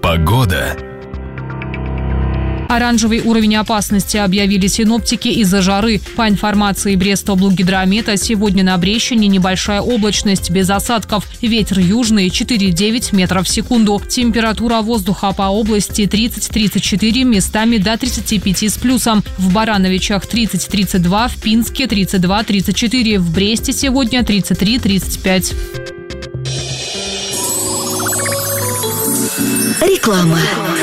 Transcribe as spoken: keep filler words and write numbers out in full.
Погода. Оранжевый уровень опасности объявили синоптики из-за жары. По информации Брестоблгидромета, сегодня на Брещине небольшая облачность без осадков. Ветер южный четыре-девять метров в секунду. Температура воздуха по области тридцать-тридцать четыре, местами до тридцати пяти с плюсом. В Барановичах тридцать-тридцать два, в Пинске тридцать два-тридцать четыре, в Бресте сегодня тридцать три-тридцать пять. Реклама.